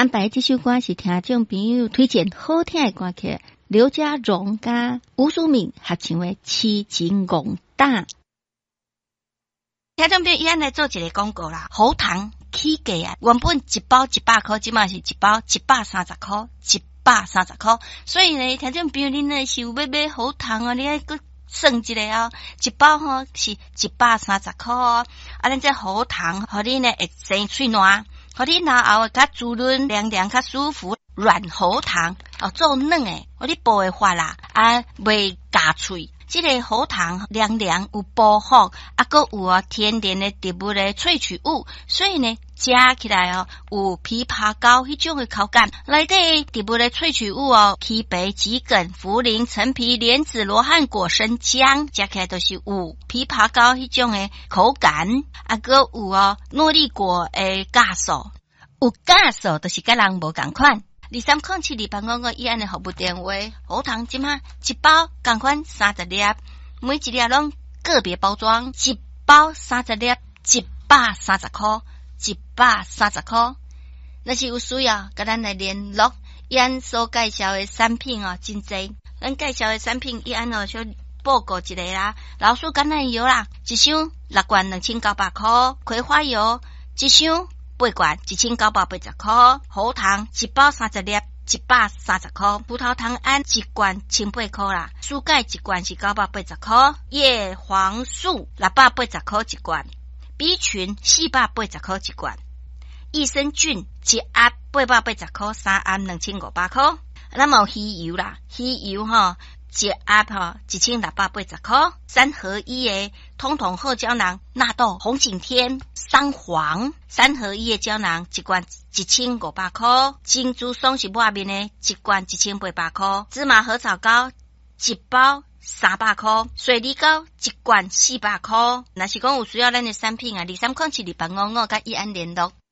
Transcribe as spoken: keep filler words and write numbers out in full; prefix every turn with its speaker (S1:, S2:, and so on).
S1: 安排这首歌是听众朋友推荐好听的歌曲，刘家荣加吴淑敏合唱的《痴情戆打》。听众朋友，伊安来做一个广告啦，喉糖起价啊，原本一包一百块，即马是一包一百三十块，一百三十块。所以呢，听众朋友，恁呢是有要买喉糖啊，你爱搁算一个哦，一包吼是一百三十块哦。啊，咱这喉糖，互你呢会生喙烂，互你拿后会较滋润、凉凉、较舒服。软喉糖哦，做软诶，互你补诶发啦，啊，袂夹喙。这个喉糖凉凉有保护，啊，搁有哦天然的植物的萃取物，所以呢，食起来哦有枇杷膏迄种的口感。内底植物的萃取物哦，枇杷、桔梗、茯苓、陈皮、莲子、罗汉果、生姜，食起来都是有枇杷膏迄种的口感。啊，搁有哦诺丽果的酵素，有酵素就是甲人无共款。二三空七二八五五伊安的服务电话，喉糖即马一包共款三十粒，每一粒拢个别包装，一包三十粒，一百三十块，一百三十块。若是有需要，甲咱来联络。伊安所介绍的产品哦，真济。咱介绍的产品，伊安哦小报告一个啦。老鼠橄榄油啦，一箱六罐两千九百块；葵花油一箱八罐一千九百八十块，喉糖一包三十粒一百三十块，葡萄糖胺一罐千八块啦，薯钙一罐是九百八十块，叶黄素六百八十块一罐， B 群四百八十块一罐，益生菌一盒八百八十块，三盒两千五百块。那么鱼油啦，鱼油吼。一盒吼一千六百八十块，三合一的通通贺胶囊、纳豆、红景天、桑黄，三合一的胶囊一罐一千五百块，珍珠松是外面的一罐一千八百块，芝麻合草膏一包三百块，水梨膏一罐四百块。若是讲有需要咱的产品啊，二三空七二八五五甲伊安联络。